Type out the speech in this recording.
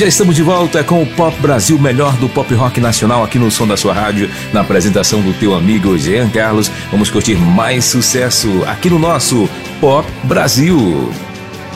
já estamos de volta com o Pop Brasil, melhor do pop rock nacional, aqui no som da sua rádio, na apresentação do teu amigo Jean Carlos. Vamos curtir mais sucesso aqui no nosso Pop Brasil.